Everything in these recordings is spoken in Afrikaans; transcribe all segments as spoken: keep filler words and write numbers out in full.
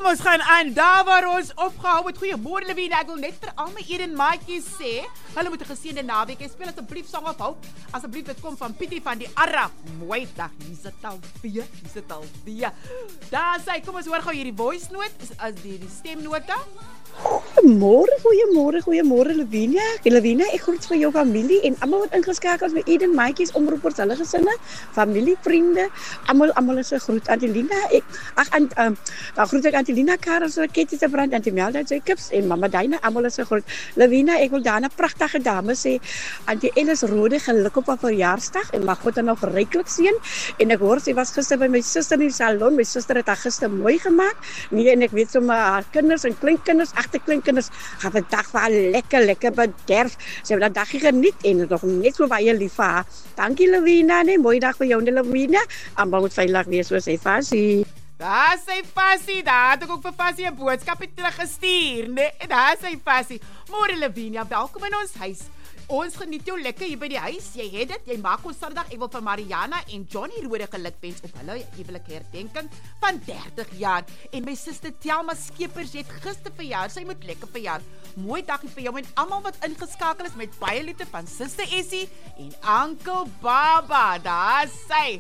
Kom ons gaan aan, daar waar ons opgehou het. Goeiemôre Lewina, ek wil net vir al my Eden maatjies sê, hulle moet 'n geseënde naweek hê. Speel asseblief sang of hou. Asseblief, dit kom van Pietie van die Arab. Mooi dag, hier's dit al weer, hier's dit al weer. Daar sê, kom ons hoor gou hierdie voice note, as die, die stemnota. Goeiemôre, goeiemôre, goeiemôre Lewina. Lewina, ek groet vir jou familie en almal wat ingeskakel is by Eden maatjies, omroepers, hulle gesinne, familie, vriende, almal almal is 'n groet. Angelina, ek ag aan um, dan groet ek Angelina Karel se Ketty se brand Antimelda Jacobs en Mama Dina, almal is 'n groet. Lewina, ek wil daarna pragtige dames sê, Antie Ellis Rode, geluk op haar verjaarsdag en mag God haar nog ryklik seën. En ek hoor sy was gister by my suster in die salon. My suster het haar gister mooi gemaak. Nee, en ek weet sommer haar kinders en kleinkinders, agter kleinkinders, gaan vandag vir haar lekker lekker bederf. Sy het dat daggie geniet en het nog net so baie lief vir haar. Dankie Lewina, nee, mooi dag vir jou en Lewina. Almal moet veilig wees soos sy Fasie. Daar sê Fasie, daar het ek ook vir Fasie 'n boodskap teruggestuur, nee, daar sê Fasie. Môre Lewina, welkom in ons huis. Ons geniet jou lekker hier by die huis. Jy het dit, jy maak ons Saterdag. Ek wil vir Mariana en Johnny Rode geluk wens op hulle huwelike herdenking van dertig jaar. En my suster Thelma Skeepers het gister verjaar. Sy moet lekker verjaar. Mooi dagie vir jou en almal wat ingeskakel is met baie liefde van Suster Essie en Uncle Baba. Daar sê.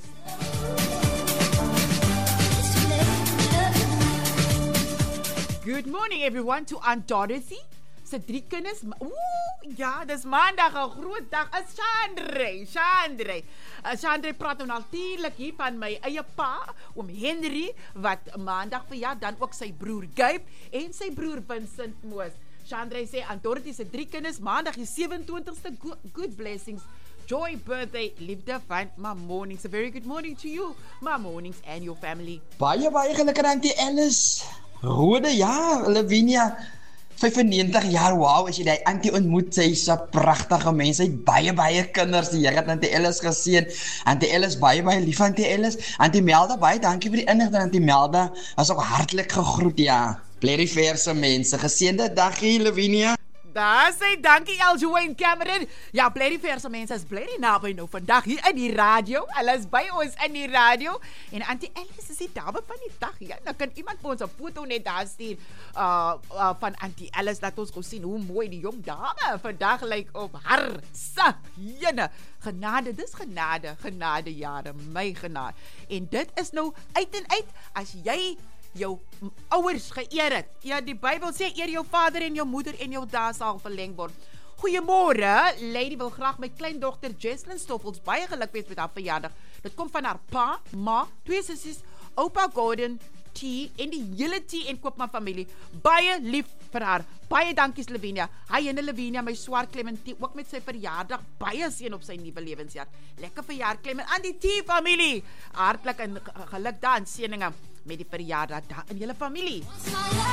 Good morning everyone to Aunt Dorothy. Sy drie kinders, oeh, ja, dis maandag, 'n groot dag, is Chandre, Chandre. Uh, Chandre praat nou natuurlik hier van my eie pa, oom Henry, wat maandag verjaar, dan ook sy broer Gabe en sy broer Vincent Moos. Chandre sê, aan Dorothy se drie kinders, maandag die sewe-en-twintigste, good, good blessings, joy birthday, liefde van my mornings. A very good morning to you, my mornings and your family. Baie, baie gelukkig Auntie Alice. Rode, ja, Lavinia. vyfennegentig jaar, wow, as jy die Auntie ontmoet, sy is 'n pragtige mens, sy het baie, baie kinders, die Here het Auntie Ellis geseën, Auntie Ellis, baie, baie lief Auntie Ellis, Auntie Melda, baie dankie vir die inligting, Auntie Melda, was ook hartlik gegroet, ja, bly verse mense, geseënde dagie, Lavinia. Daar sê, dankie Eljoe Cameron. Ja, bly die verse mense, is bly die naby nou vandag hier in die radio. Hulle is by ons in die radio. En Auntie Alice is die dame van die dag. Ja, nou kan iemand vir ons 'n foto net daar stuur uh, uh, van Auntie Alice, laat ons gou sien hoe mooi die jong dame vandag lyk op haar sa. Jene, genade, dis genade, genade jare, my genade. En dit is nou uit en uit, as jy jou ouers geëer het. Ja, die Bybel sê, eer jou vader en jou moeder en jou dae sal verleng word. Goeiemôre, Lady wil graag my kleindogter Jesslyn Stoffels baie geluk wens met haar verjaardag. Dit kom van haar pa, ma, twee sissies, oupa Gordon, T en die hele T en Koopman familie. Baie lief vir haar. Baie dankies Lavinia. Hy en Lavinia, my swaar Clementie, ook met sy verjaardag. Baie seën op sy nuwe lewensjaar. Lekker verjaar Clement aan die T familie. Hartlik en geluk daar en seëninge met die verjaardag daar in julle familie.